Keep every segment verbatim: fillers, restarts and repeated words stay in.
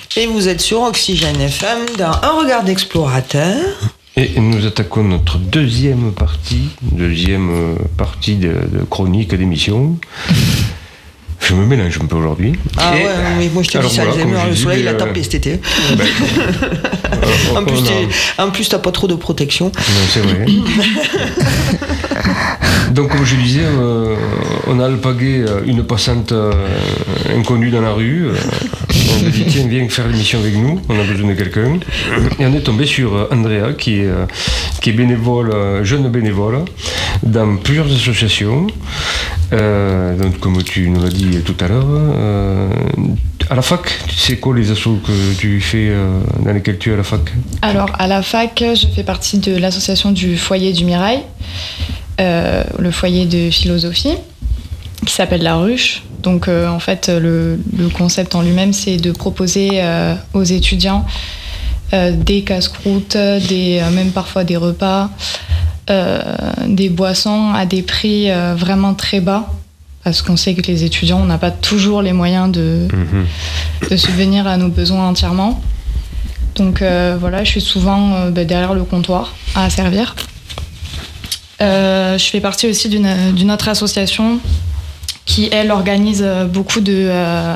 Et vous êtes sur Oxygène F M dans Un regard d'explorateur. Et nous attaquons notre deuxième partie, deuxième partie de, de chronique d'émission. Je me mélange un peu aujourd'hui. Ah et, ouais, mais moi je te dis ça, voilà, le soleil l'a tapé cet été. Ben, euh, en, plus, a... en plus, t'as pas trop de protection. Non, c'est vrai. Donc, comme je disais, euh, on a alpagué une passante euh, inconnue dans la rue. Euh, on a dit, tiens, viens faire l'émission avec nous, on a besoin de quelqu'un. Et on est tombé sur Andrea, qui est, euh, qui est bénévole, jeune bénévole, dans plusieurs associations. Euh, donc, comme tu nous l'as dit tout à l'heure, euh, à la fac, c'est quoi les assos que tu fais, euh, dans lesquels tu es à la fac ? Alors, à la fac, je fais partie de l'association du Foyer du Mirail, euh, le foyer de philosophie, qui s'appelle La Ruche. Donc, euh, en fait, le, le concept en lui-même, c'est de proposer euh, aux étudiants euh, des casse-croûtes, des, euh, même parfois des repas, euh, des boissons à des prix euh, vraiment très bas. Parce qu'on sait que les étudiants, on n'a pas toujours les moyens de, mmh. de subvenir à nos besoins entièrement. Donc euh, voilà, je suis souvent euh, bah, derrière le comptoir à servir. Euh, je fais partie aussi d'une, d'une autre association qui, elle, organise beaucoup de, euh,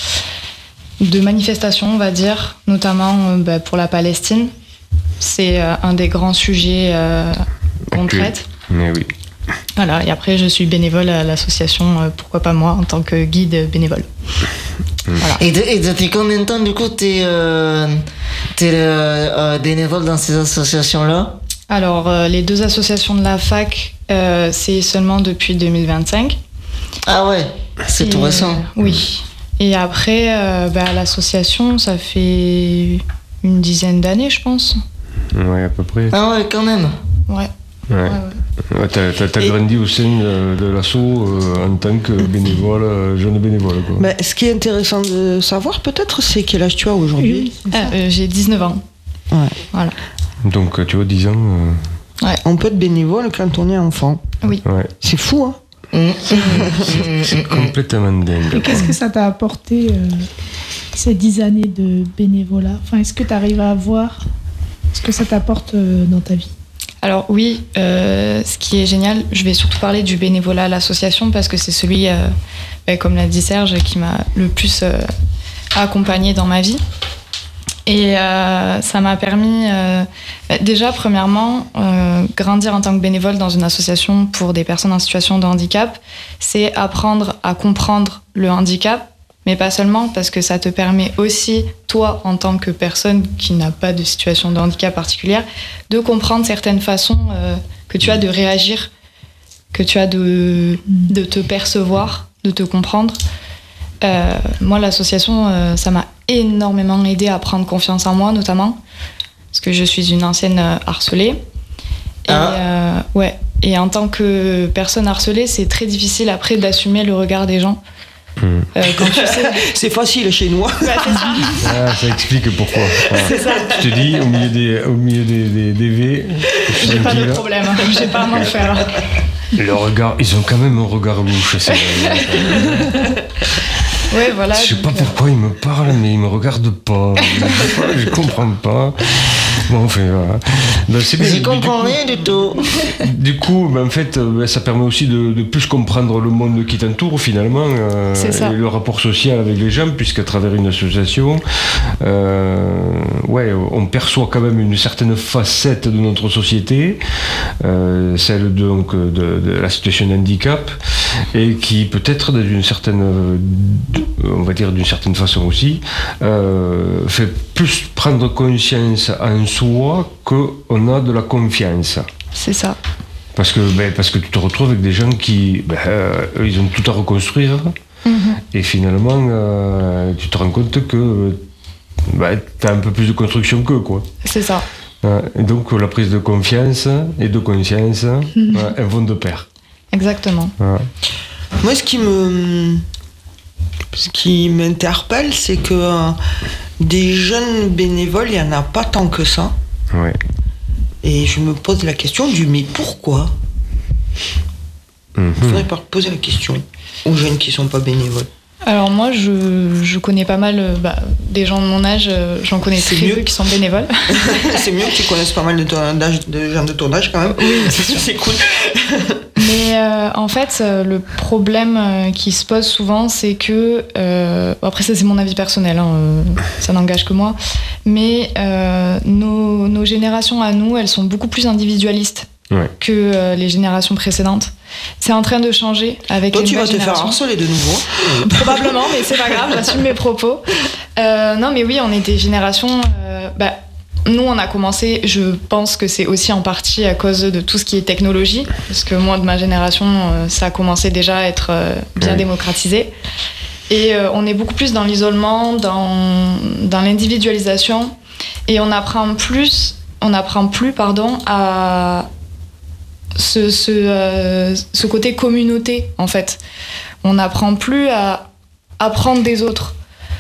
de manifestations, on va dire, notamment euh, bah, pour la Palestine. C'est euh, un des grands sujets euh, qu'on okay. traite. Mais oui. Voilà, et après je suis bénévole à l'association, euh, pourquoi pas moi, en tant que guide bénévole. Voilà. Et, de, et depuis combien de temps du coup t'es, euh, t'es euh, bénévole dans ces associations-là ? Alors euh, les deux associations de la fac, euh, c'est seulement depuis deux mille vingt-cinq. Ah ouais, c'est et, tout récent. Euh, oui. Et après, euh, bah, l'association, ça fait une dizaine d'années, je pense. Ouais, à peu près. Ah ouais, quand même. Ouais. Ouais. Ouais, ouais. Ouais, t'as, t'as, t'as grandi au sein de, de l'asso euh, en tant que bénévole, euh, jeune bénévole, quoi. Bah, ce qui est intéressant de savoir peut-être, c'est quel âge tu as aujourd'hui ? Oui, ah, euh, j'ai dix-neuf ans. Ouais. Voilà. Donc tu vois, dix ans. Euh... Ouais. On peut être bénévole quand on est enfant. Oui. Ouais. C'est fou, hein ? c'est, c'est complètement dingue. Et qu'est-ce que ça t'a apporté euh, ces dix années de bénévolat ? Enfin, est-ce que tu arrives à voir ce que ça t'apporte euh, dans ta vie ? Alors oui, euh, ce qui est génial, je vais surtout parler du bénévolat à l'association parce que c'est celui, euh, bah, comme l'a dit Serge, qui m'a le plus euh, accompagnée dans ma vie. Et euh, ça m'a permis, euh, bah, déjà, premièrement, euh, grandir en tant que bénévole dans une association pour des personnes en situation de handicap, c'est apprendre à comprendre le handicap, mais pas seulement, parce que ça te permet aussi, toi, en tant que personne qui n'a pas de situation de handicap particulière, de comprendre certaines façons euh, que tu as de réagir, que tu as de, de te percevoir, de te comprendre. Euh, moi, l'association, euh, ça m'a énormément aidé à prendre confiance en moi, notamment, parce que je suis une ancienne euh, harcelée. Et, ah. euh, ouais. Et en tant que personne harcelée, c'est très difficile après d'assumer le regard des gens. Mmh. Euh, quand tu sais... c'est facile chez nous. Bah, c'est ça. Ah, ça explique pourquoi. Voilà. C'est ça. Je te dis, au milieu des, au milieu des, des, des V, j'ai pas de là. problème, j'ai pas à m'en faire. Le regard, ils ont quand même un regard louche, c'est vrai. Ouais, voilà. Je sais donc, pas pourquoi ils me parlent, mais ils me regardent pas. Je comprends pas. Bon, enfin, voilà. Ben, c'est bien. Je comprends rien du tout. Du coup, ben, en fait, ben, ça permet aussi de, de plus comprendre le monde qui t'entoure, finalement. Euh, c'est ça. Et le rapport social avec les gens, puisqu'à travers une association, euh, ouais, on perçoit quand même une certaine facette de notre société, euh, celle donc de, de la situation de handicap, et qui peut-être, d'une certaine, on va dire d'une certaine façon aussi, euh, fait plus prendre conscience en soi qu'on a de la confiance. C'est ça. Parce que, ben, parce que tu te retrouves avec des gens qui, ben, euh, ils ont tout à reconstruire, mm-hmm. et finalement, euh, tu te rends compte que ben, tu as un peu plus de construction qu'eux, quoi. C'est ça. Et donc, la prise de confiance et de conscience, mm-hmm. ben, elles vont de pair. Exactement. Ouais. Moi, ce qui me... Ce qui m'interpelle, c'est que euh, des jeunes bénévoles, il n'y en a pas tant que ça. Ouais. Et je me pose la question du mais pourquoi ? Il mm-hmm. faudrait pas poser la question aux jeunes qui ne sont pas bénévoles. Alors moi, je, je connais pas mal euh, bah, des gens de mon âge, euh, j'en connais C'est très mieux. peu qui sont bénévoles. C'est mieux que tu connaisses pas mal de, ton âge, de gens de ton âge quand même. Oui, c'est sûr. C'est cool. Mais euh, en fait, euh, le problème euh, qui se pose souvent, c'est que... Euh, après, ça, c'est mon avis personnel, hein, euh, ça n'engage que moi. Mais euh, nos, nos générations à nous, elles sont beaucoup plus individualistes Ouais. que euh, les générations précédentes. C'est en train de changer avec Toi, les tu vas nouvelles te faire générations. harceler de nouveau. Probablement, mais c'est pas grave, j'assume mes propos. Euh, non, mais oui, on est des générations... euh, bah, nous, on a commencé, je pense que c'est aussi en partie à cause de tout ce qui est technologie, parce que moi, de ma génération, euh, ça a commencé déjà à être euh, bien Oui. démocratisé. Et euh, on est beaucoup plus dans l'isolement, dans, dans l'individualisation, et on apprend plus, on apprend plus, pardon, à ce, ce, euh, ce côté communauté, en fait. On n'apprend plus à apprendre des autres.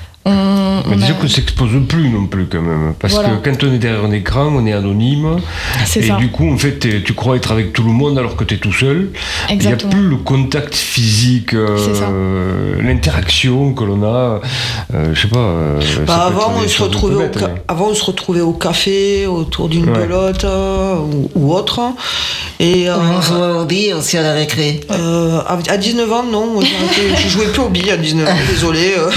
On, Mais on disons a- qu'on ne s'expose plus non plus quand même. Parce Voilà. que quand on est derrière un écran, on est anonyme. C'est Et ça, du coup, en fait, t'es- tu crois être avec tout le monde alors que tu es tout seul. Il n'y a exactement. plus le contact physique, euh, C'est ça. l'interaction que l'on a. Euh, je sais pas. euh, ça Bah, peut être avant, des on se choses un peu retrouvait au bêtes, ca- mais- avant, on se retrouvait au café, autour d'une Ouais. pelote euh, ou, ou autre. Et euh, On jouait au billes aussi à la récré. euh, à à dix-neuf ans, non, moi, j'ai arrêté. Je jouais plus aux billes à dix-neuf ans, désolé. euh.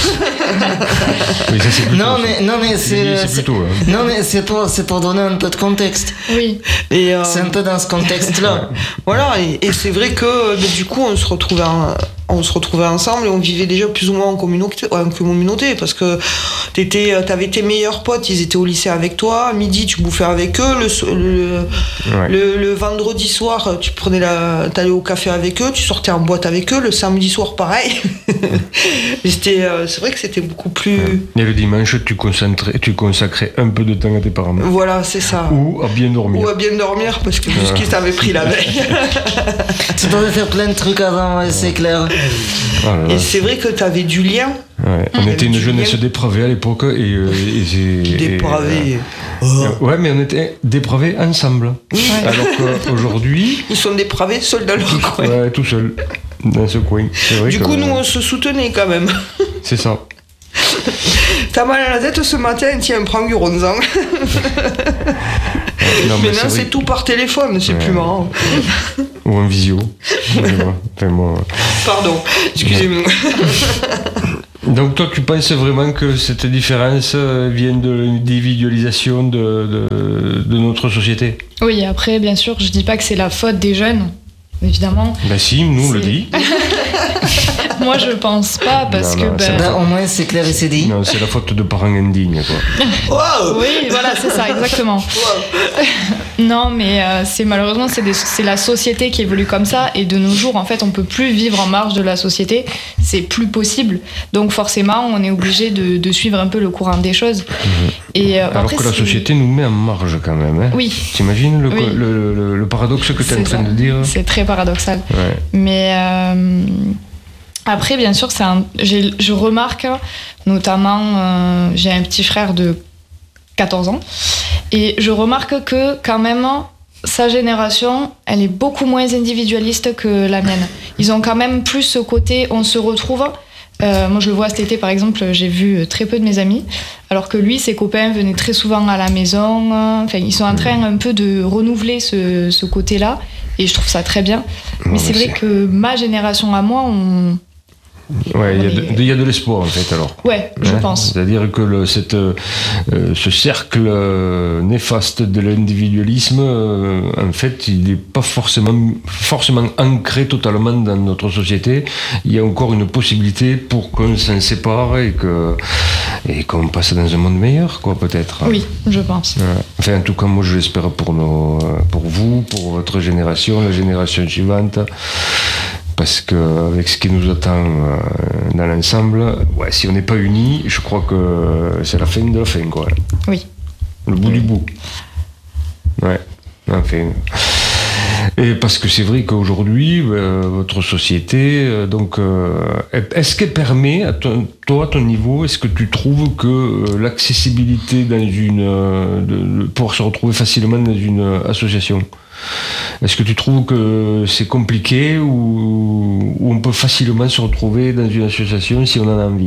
Oui, ça, c'est plutôt Non ça. mais, non mais c'est... C'est c'est- plutôt. hein. Non mais c'est pour, c'est pour donner un peu de contexte. Oui, Et, euh, C'est un peu dans ce contexte-là. Voilà, et, et c'est vrai que mais du coup, on se retrouvait, en- on se retrouvait ensemble et on vivait déjà plus ou moins en communauté, en communauté parce que t'étais, t'avais tes meilleurs potes, ils étaient au lycée avec toi. À midi, tu bouffais avec eux. Le, so- le, Ouais. le, le vendredi soir, tu prenais la, t'allais au café avec eux, tu sortais en boîte avec eux. Le samedi soir, pareil. Mais c'était, euh, c'est vrai que c'était beaucoup plus. Et le dimanche, tu consacrais, tu consacrais un peu de temps à tes parents. Voilà, c'est ça. Ou à bien dormir. Ou à bien dormir parce que vu ce qu'ils t'avaient pris la veille. Tu devais faire plein de trucs avant, ouais, c'est clair. Ah là là. Et c'est vrai que t'avais du lien. Ouais, on Il y était avait une du jeunesse lien. dépravée à l'époque et, euh, et c'est- Dépravés. et, Oh. euh, ouais, mais on était dépravés ensemble. Ouais. Alors qu'aujourd'hui, Ils sont dépravés seuls dans leur coin. ouais, tout seul dans ce coin. C'est vrai Du que, coup, nous, euh, on se soutenait quand même. c'est ça. T'as mal à la tête ce matin, tiens, prends du Ronzan. Non, mais Maintenant, c'est c'est vrai. tout par téléphone, c'est Ouais. plus marrant. Ou en visio. Je sais pas. Enfin, moi, Pardon, excusez-moi. donc toi, tu penses vraiment que cette différence euh, vient de l'individualisation de, de, de notre société? oui, après, bien sûr, je dis pas que c'est la faute des jeunes, évidemment. Ben si, nous on le C'est- dit. Moi, je pense pas, parce Non, que... non, c'est ben, Ben, au moins c'est clair et c'est dit. Non, c'est la faute de parents indignes, quoi. Waouh. oui, voilà, c'est ça, exactement. Non, mais euh, c'est malheureusement, c'est, des- c'est la société qui évolue comme ça, et de nos jours, en fait, on peut plus vivre en marge de la société, c'est plus possible. Donc forcément, on est obligé de, de suivre un peu le courant des choses. Et, euh, Alors après, que la c'est- société nous met en marge quand même. Hein. Oui, T'imagines le, Oui. le, le, le paradoxe que tu es en c'est train ça. de dire? C'est très paradoxal. Ouais. Mais euh, après, bien sûr, c'est un, j'ai- je remarque, notamment, euh, j'ai un petit frère de quatorze ans, et je remarque que quand même, sa génération, elle est beaucoup moins individualiste que la mienne. Ils ont quand même plus ce côté, on se retrouve. Euh, moi, je le vois cet été, par exemple, j'ai vu très peu de mes amis, alors que lui, ses copains venaient très souvent à la maison. Enfin, ils sont en train un peu de renouveler ce, ce côté-là, et je trouve ça très bien. Non, Mais c'est mais vrai que ma génération à moi, on... Ouais, il y a On de- est- il y, a de l'espoir en fait alors. Ouais, je Hein, pense. C'est-à-dire que le, cette, euh, ce cercle euh, néfaste de l'individualisme, euh, en fait, il n'est pas forcément, forcément ancré totalement dans notre société. Il y a encore une possibilité pour qu'on s'en sépare et que et qu'on passe dans un monde meilleur, quoi, peut-être. Oui, je pense. Ouais. Enfin, en tout cas, moi, je l'espère pour nos, pour vous, pour votre génération, la génération suivante. Parce qu'avec ce qui nous attend euh, dans l'ensemble, ouais, si on n'est pas unis, je crois que c'est la fin de la fin, quoi. Oui. Le bout du bout. Ouais, enfin. Et parce que c'est vrai qu'aujourd'hui, euh, votre société, euh, donc, euh, est-ce qu'elle permet, à ton, toi, à ton niveau, est-ce que tu trouves que euh, l'accessibilité dans une, euh, de, de pouvoir se retrouver facilement dans une association, Est-ce que tu trouves que c'est compliqué ou, ou on peut facilement se retrouver dans une association si on en a envie?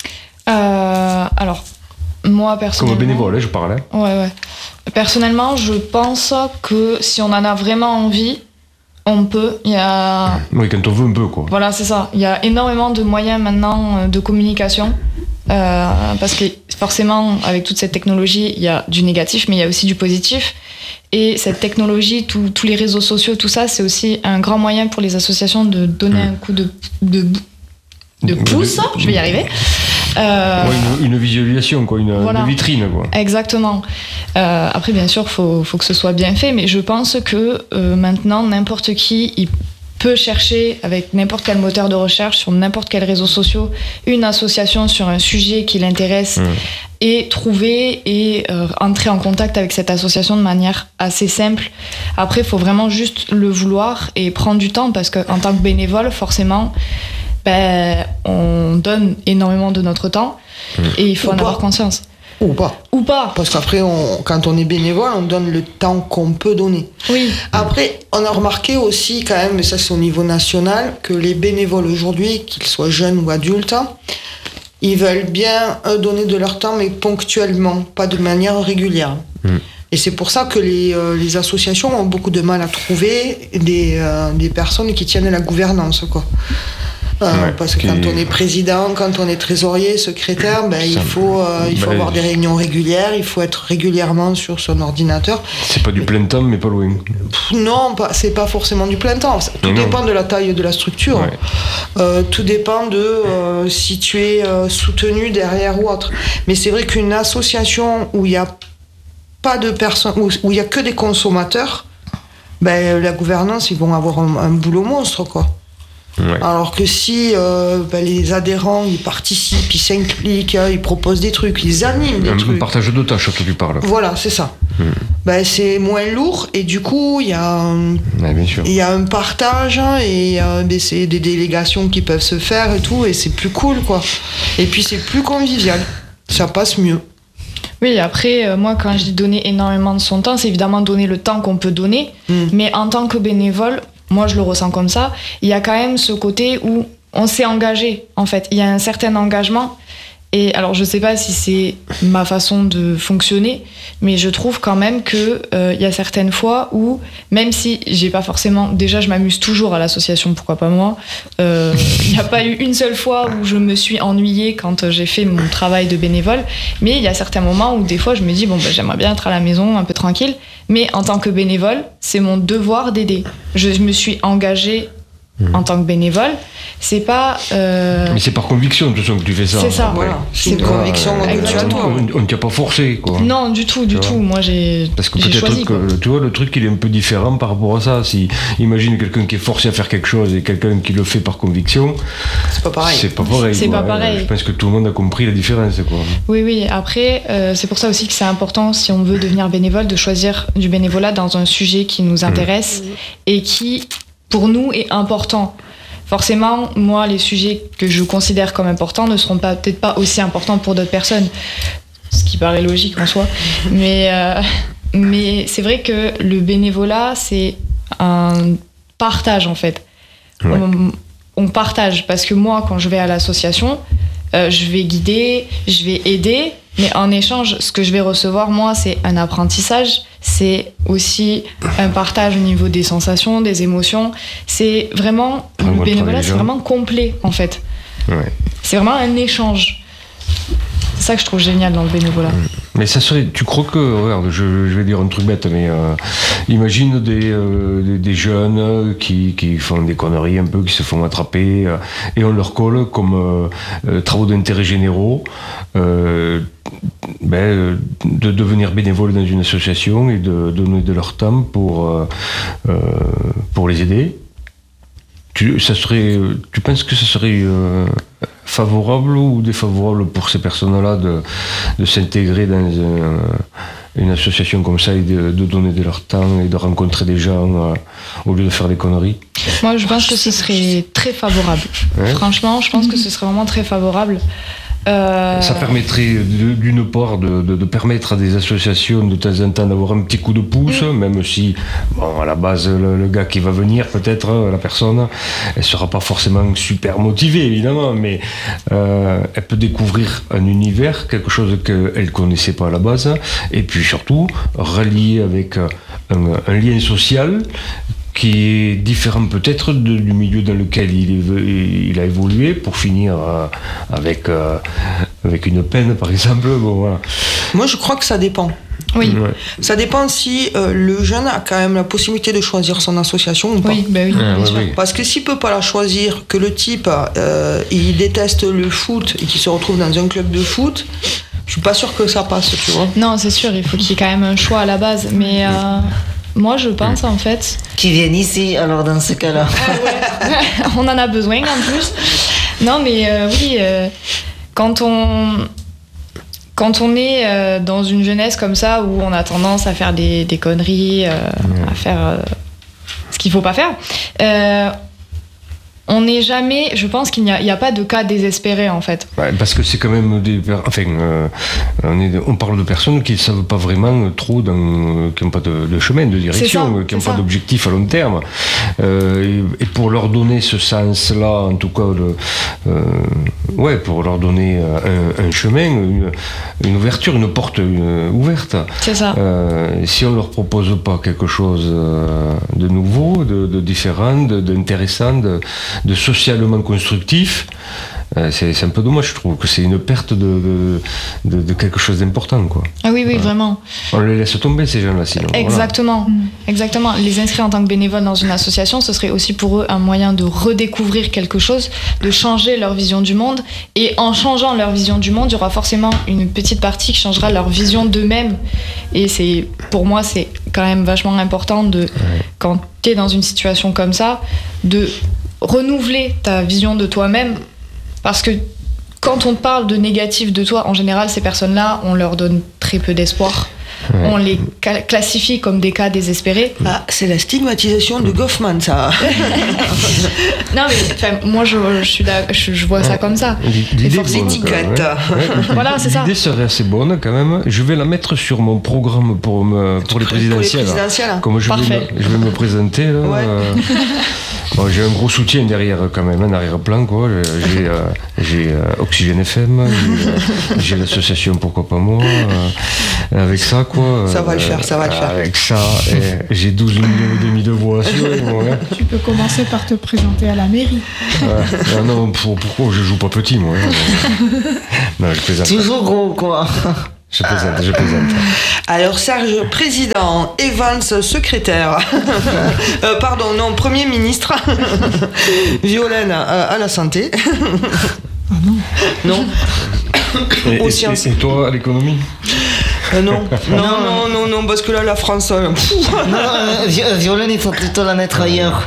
euh, Alors, moi personnellement... Comme bénévole, hein, je parlais. Ouais, ouais. Personnellement, je pense que si on en a vraiment envie, on peut. Il y a... Oui, quand on veut un peu, quoi. Voilà, c'est ça. Il y a énormément de moyens maintenant de communication. Euh, parce que forcément, avec toute cette technologie, il y a du négatif, mais il y a aussi du positif. Et cette technologie, tous les réseaux sociaux, tout ça, c'est aussi un grand moyen pour les associations de donner mmh. un coup de, de, de pouce, de, de, je vais y arriver. Euh, ouais, une, une visualisation, quoi, une, voilà. Une vitrine. Quoi. Exactement. Euh, après, bien sûr, il faut, faut que ce soit bien fait, mais je pense que euh, maintenant, n'importe qui, il peut chercher avec n'importe quel moteur de recherche, sur n'importe quel réseau social, une association sur un sujet qui l'intéresse mmh. et trouver et euh, entrer en contact avec cette association de manière assez simple. Après, il faut vraiment juste le vouloir et prendre du temps parce qu'en tant que bénévole, forcément, ben, on donne énormément de notre temps mmh. et il faut Ou en pas. avoir conscience. Ou pas. Ou pas. Parce qu'après, on, quand on est bénévole, on donne le temps qu'on peut donner. Oui. Après, on a remarqué aussi quand même, mais ça c'est au niveau national, que les bénévoles aujourd'hui, qu'ils soient jeunes ou adultes, ils veulent bien donner de leur temps, mais ponctuellement, pas de manière régulière. Mmh. Et c'est pour ça que les, euh, les associations ont beaucoup de mal à trouver des, euh, des personnes qui tiennent la gouvernance, quoi. Euh, ouais, parce que quand on est président, quand on est trésorier, secrétaire, ben, il faut, euh, il faut ben, avoir des réunions régulières, il faut être régulièrement sur son ordinateur. C'est pas du plein temps, mais pas loin. Non, pas, c'est pas forcément du plein temps. Tout non, dépend non. de la taille de la structure. Ouais. Euh, tout dépend de euh, si tu es euh, soutenu derrière ou autre. Mais c'est vrai qu'une association où il n'y a pas de personnes, où il n'y a que des consommateurs, ben, la gouvernance, ils vont avoir un, un boulot monstre, quoi. Ouais. Alors que si euh, ben, les adhérents ils participent, ils s'impliquent, ils proposent des trucs, ils animent des un trucs. Un partage de tâches que tu parles. Voilà, c'est ça. Mmh. Ben, c'est moins lourd et du coup il y a un, ouais, bien sûr. Il y a un partage et euh, ben, c'est des délégations qui peuvent se faire et tout et c'est plus cool quoi. Et puis c'est plus convivial, ça passe mieux. Oui, après, euh, moi, quand je dis donner énormément de son temps, c'est évidemment donner le temps qu'on peut donner, mmh. mais en tant que bénévole, moi je le ressens comme ça, il y a quand même ce côté où on s'est engagé, en fait. Il y a un certain engagement. Et alors je sais pas si c'est ma façon de fonctionner, mais je trouve quand même que euh, il y a certaines fois où, même si j'ai pas forcément... Déjà je m'amuse toujours à l'association, pourquoi pas moi. Euh, il n'y a pas eu une seule fois où je me suis ennuyée quand j'ai fait mon travail de bénévole, mais il y a certains moments où des fois je me dis bon ben, j'aimerais bien être à la maison un peu tranquille, mais en tant que bénévole, c'est mon devoir d'aider. Je me suis engagée mmh. en tant que bénévole. C'est pas. Euh... Mais c'est par conviction de toute façon que tu fais ça. C'est ça. Voilà. C'est une conviction. On ne t'a pas forcé, quoi. Non, du tout, du tu tout. Vois. Moi, j'ai. Parce que j'ai peut-être choisi, que, tu vois, le truc il est un peu différent par rapport à ça. Si imagine quelqu'un qui est forcé à faire quelque chose et quelqu'un qui le fait par conviction. C'est pas pareil. C'est pas pareil. C'est quoi. pas pareil. Je pense que tout le monde a compris la différence, quoi. Oui, oui. Après, euh, c'est pour ça aussi que c'est important, si on veut devenir bénévole, de choisir du bénévolat dans un sujet qui nous intéresse mmh. et qui, pour nous, est important. Forcément, moi, les sujets que je considère comme importants ne seront pas, peut-être pas aussi importants pour d'autres personnes, ce qui paraît logique en soi. Mais, euh, mais c'est vrai que le bénévolat, c'est un partage, en fait. Ouais. On, on partage, parce que moi, quand je vais à l'association, euh, je vais guider, je vais aider, mais en échange, ce que je vais recevoir, moi, c'est un apprentissage, c'est aussi un partage au niveau des sensations, des émotions. C'est vraiment, ah, le bénévolat, c'est vraiment complet, en fait. Ouais. C'est vraiment un échange. C'est ça que je trouve génial dans le bénévolat. Mais ça serait, tu crois que, regarde, je, je vais dire un truc bête, mais euh, imagine des, euh, des, des jeunes qui, qui font des conneries un peu, qui se font attraper, euh, et on leur colle comme euh, euh, travaux d'intérêt généraux, euh, ben, de devenir bénévole dans une association et de donner de leur temps pour, euh, euh, pour les aider. Tu, ça serait, tu penses que ce serait euh, favorable ou défavorable pour ces personnes-là de, de s'intégrer dans un, une association comme ça et de, de donner de leur temps et de rencontrer des gens euh, au lieu de faire des conneries? Moi, je pense que ce serait très favorable. Ouais. Franchement, je pense que ce serait vraiment très favorable. Euh... Ça permettrait de, d'une part de, de, de permettre à des associations de temps en temps d'avoir un petit coup de pouce, mmh. même si, bon, à la base, le, le gars qui va venir, peut-être, la personne, elle sera pas forcément super motivée, évidemment, mais euh, elle peut découvrir un univers, quelque chose qu'elle connaissait pas à la base, et puis surtout, relier avec un, un lien social qui est différent peut-être de, du milieu dans lequel il, est, il a évolué pour finir euh, avec, euh, avec une peine, par exemple. Bon, voilà. Moi, je crois que ça dépend. Oui. Ouais. Ça dépend si euh, le jeune a quand même la possibilité de choisir son association ou pas. Oui, bah oui, ah, bien ouais, sûr. oui. Parce que s'il peut pas la choisir, que le type euh, il déteste le foot et qu'il se retrouve dans un club de foot, je suis pas sûr que ça passe, tu vois. Non, c'est sûr, il faut qu'il y ait quand même un choix à la base, mais euh, moi je pense en fait... Qui viennent ici, alors dans ce cas-là. Ah ouais. On en a besoin en plus. Non mais euh, oui, euh, quand on... Quand on est euh, dans une jeunesse comme ça, où on a tendance à faire des, des conneries, euh, à faire euh, ce qu'il faut pas faire, euh, on n'est jamais... Je pense qu'il n'y a, il n'y a pas de cas désespéré, en fait. Ouais, parce que c'est quand même des... Enfin, euh, on, est, on parle de personnes qui ne savent pas vraiment trop, dans, qui n'ont pas de, de chemin, de direction, ça, qui n'ont pas ça. d'objectif à long terme. Euh, et, et pour leur donner ce sens-là, en tout cas, le, euh, ouais, pour leur donner un, un chemin, une, une ouverture, une porte une, ouverte. C'est ça. Euh, si on ne leur propose pas quelque chose de nouveau, de, de différent, de, d'intéressant, de, de socialement constructif, euh, c'est, c'est un peu dommage, je trouve, que c'est une perte de, de, de, de quelque chose d'important, quoi. Ah oui, oui, Voilà. vraiment. On les laisse tomber, ces gens-là, sinon. Exactement, Voilà. exactement. Les inscrire en tant que bénévoles dans une association, ce serait aussi pour eux un moyen de redécouvrir quelque chose, de changer leur vision du monde. Et en changeant leur vision du monde, il y aura forcément une petite partie qui changera leur vision d'eux-mêmes. Et c'est, pour moi, c'est quand même vachement important de, ouais. quand tu es dans une situation comme ça, de renouveler ta vision de toi-même, parce que quand on parle de négatif de toi, en général, ces personnes-là, on leur donne très peu d'espoir. Ouais. On les ca- classifie comme des cas désespérés. Ah, c'est la stigmatisation de Goffman, ça. Non, mais moi, je, je, suis je, je vois ça comme ça. L'idée force étiquette. Ouais. Ouais. Voilà, c'est ça. L'idée serait assez bonne quand même. Je vais la mettre sur mon programme pour, me, pour, les, présidentielles. pour les présidentielles. Comme je Parfait. vais, me, je vais me présenter. Là, ouais. euh, bon, j'ai un gros soutien derrière quand même, un arrière-plan. Quoi. J'ai, euh, j'ai euh, Oxygène F M, j'ai, euh, j'ai l'association Pourquoi pas moi. Euh, avec ça, quoi. Ça va le faire, ça va le faire. Avec ça, et j'ai douze millions et demi de voix. Ouais. Tu peux commencer par te présenter à la mairie. Ouais. Ah non, pour, pourquoi je joue pas petit, moi. Non, je plaisante. Toujours gros, quoi. Je plaisante, je plaisante. Alors, Serge, président, Evans, secrétaire. euh, pardon, non, premier ministre. Violaine, euh, à la santé. Ah non. Non. Et, et, et, et toi, à l'économie? Euh, non. non, non, non, non, parce que là, la France... Euh, non, euh, Violaine, il faut plutôt la mettre ailleurs.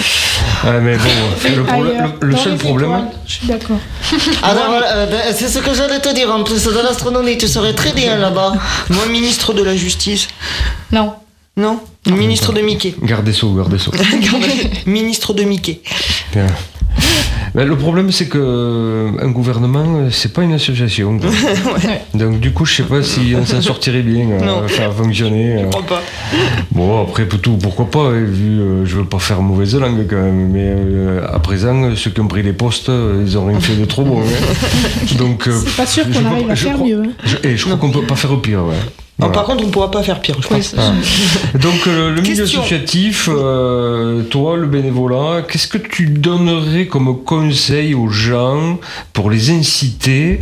Ah, mais bon, oui, le, problème, ailleurs, le, le seul problème... Étoiles. Je suis d'accord. Alors, voilà, euh, c'est ce que j'allais te dire, en plus de l'astronomie, tu serais très bien là-bas. Moi, ministre de la Justice. Non. Non, ah, ministre de Mickey. Gardez ça, gardez ça. Ministre de Mickey. Bien. Mais le problème, c'est que un gouvernement, c'est pas une association. Ouais. Donc du coup, je sais pas si on s'en sortirait bien, euh, faire fonctionner. Je euh. crois pas. Bon, après tout, pourquoi pas, hein, vu, euh, je veux pas faire mauvaise langue quand même, mais euh, à présent, ceux qui ont pris les postes, ils ont rien fait de trop bon. Hein. Donc, euh, c'est pas sûr qu'on arrive à faire crois, mieux. Hein. Je, et je crois qu'on peut pas faire pire, ouais. Non, Voilà. par contre, on ne pourra pas faire pire, je pense. Ah. Donc, euh, le milieu Question. associatif, euh, toi, le bénévolat, qu'est-ce que tu donnerais comme conseil aux gens pour les inciter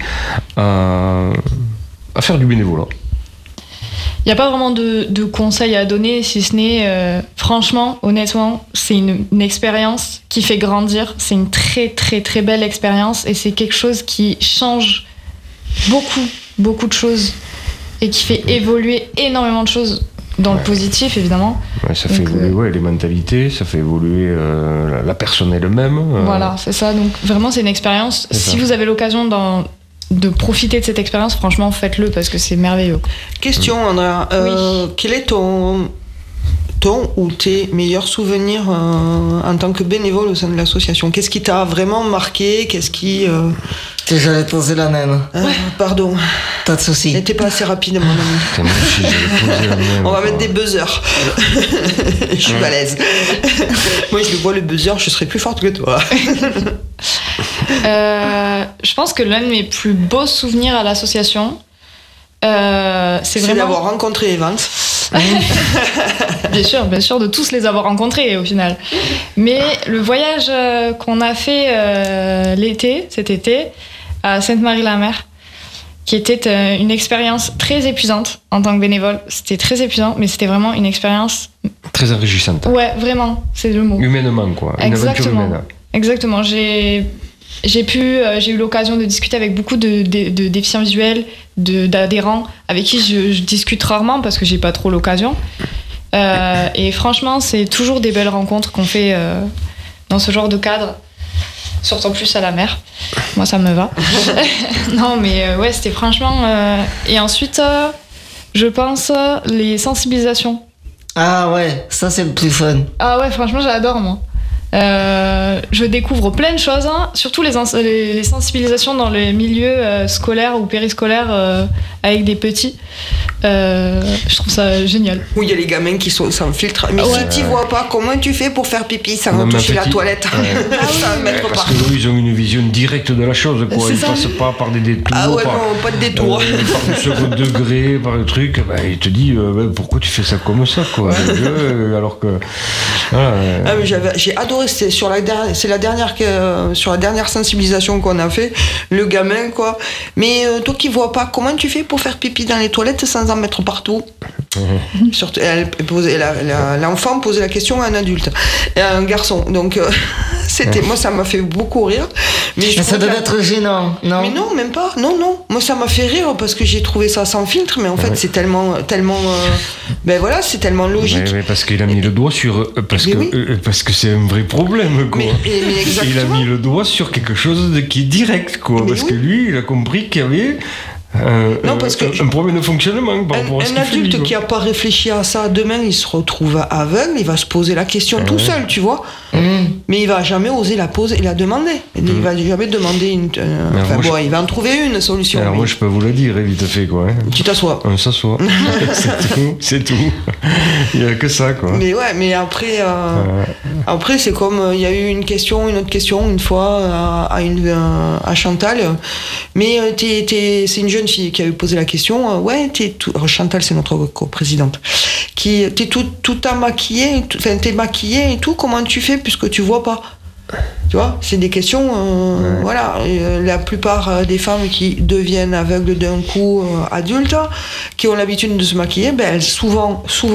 à, à faire du bénévolat? Il n'y a pas vraiment de, de conseils à donner, si ce n'est, euh, franchement, honnêtement, c'est une, une expérience qui fait grandir. C'est une très, très, très belle expérience et c'est quelque chose qui change beaucoup, beaucoup de choses. Et qui fait évoluer énormément de choses dans ouais. le positif, évidemment. Ouais, ça donc, fait évoluer euh... ouais, les mentalités, ça fait évoluer euh, la, la personne elle-même. Euh... Voilà, c'est ça. Donc vraiment, c'est une expérience. C'est si ça. vous avez l'occasion d'en, de profiter de cette expérience, franchement, faites-le parce que c'est merveilleux. Question, Andrea. Euh, oui. Quel est ton, ton ou tes meilleurs souvenirs euh, en tant que bénévole au sein de l'association? Qu'est-ce qui t'a vraiment marqué? Qu'est-ce qui... Euh... T'es j'allais poser la même. Ah, pardon. Pas de soucis. N'était pas assez rapide, mon ami. Putain, moi aussi, j'allais poser la même, On va quoi. mettre des buzzers. Je suis balèze. Moi, je le vois, le buzzer, je serais plus forte que toi. Euh, je pense que l'un de mes plus beaux souvenirs à l'association, euh, c'est C'est vraiment... d'avoir rencontré Evans. Bien sûr, bien sûr, de tous les avoir rencontrés au final. Mais le voyage euh, qu'on a fait euh, l'été, cet été, à Sainte-Marie-la-Mer, qui était euh, une expérience très épuisante en tant que bénévole. C'était très épuisant, mais c'était vraiment une expérience... Très enrichissante. Ouais, vraiment, c'est le mot. Humainement, quoi. Une aventure Exactement. humaine. Exactement. J'ai, j'ai pu, euh, j'ai eu l'occasion de discuter avec beaucoup de, de, de déficients visuels, de, d'adhérents, avec qui je, je discute rarement parce que j'ai pas trop l'occasion. Euh, et franchement, c'est toujours des belles rencontres qu'on fait euh, dans ce genre de cadre, surtout plus à la mer. Moi, ça me va. Non, mais euh, ouais, c'était franchement. Euh... Et ensuite, euh, je pense euh, les sensibilisations. Ah ouais, ça c'est le plus fun. Ah ouais, franchement, j'adore, moi. Euh, je découvre plein de choses, hein, surtout les, les, les sensibilisations dans les milieux euh, scolaires ou périscolaires euh, avec des petits. Euh, je trouve ça génial. Où il y a les gamins qui sont sans filtre. Mais Ouais. si tu vois pas, comment tu fais pour faire pipi sans Non, mais toucher en la fait, toilette ouais. Sans mettre Parce partout. que eux, ils ont une vision directe de la chose, quoi. C'est Ils ça. passent pas par des détours, Ah ouais, par, non, pas de détour. euh, par le second degré, par le truc. Bah, il te dit, euh, bah, pourquoi tu fais ça comme ça, quoi. Euh, alors que. Voilà, euh, Ah, mais j'avais- j'ai adoré, c'était sur la dernière, c'est la dernière, que- sur la dernière sensibilisation qu'on a fait, le gamin quoi. Mais euh, toi qui vois pas, comment tu fais pour faire pipi dans les toilettes sans en mettre partout? Surtout, elle posait, la- la- l'enfant posait la question à un adulte, et à un garçon. Donc euh, c'était, moi ça m'a fait beaucoup rire. Mais, je Mais ça trouve devait que- être gênant, non? Mais non, même pas. Non, non. Moi, ça m'a fait rire parce que j'ai trouvé ça sans filtre, mais en fait, Ouais. c'est tellement, tellement, euh, ben voilà, c'est tellement logique. ouais, ouais, parce qu'il a mis le doigt sur. euh, Parce Mais que, oui. euh, parce que c'est un vrai problème, quoi. Mais, et- mais Il a exactement. mis le doigt sur quelque chose de, qui est direct, quoi. Mais parce oui. que lui, il a compris qu'il y avait un, Non, parce que un, un problème de fonctionnement par Un, rapport à ce un qu'il fait, adulte lui, qui quoi. n'a pas réfléchi à ça, demain il se retrouve aveugle, il va se poser la question tout Ouais. seul, tu vois. Mmh. Mais il va jamais oser la poser et la demander. Il va jamais demander une. euh, Mais enfin moi, bon, je- il va en trouver une solution. Alors mais moi, je peux vous le dire, hein, vite fait, quoi. Hein. Tu t'assois. On s'assoit. c'est tout, c'est tout. Il n'y a que ça, quoi. Mais ouais, mais après, euh, Ouais. après c'est comme euh, il y a eu une question, une autre question une fois euh, à, une, euh, à Chantal. Mais euh, t'es, t'es- c'est une jeune fille qui a eu posé la question. euh, ouais, t'es tout. alors, Chantal, c'est notre co-présidente. Qui t'es tout, tout à maquillée, tout- enfin t'es maquillée et tout. Comment tu fais puisque tu vois pas? Tu vois, c'est des questions. euh, Ouais. Voilà, Et, euh, la plupart euh, des femmes qui deviennent aveugles d'un coup euh, adultes, qui ont l'habitude de se maquiller, ben elles, souvent, souvent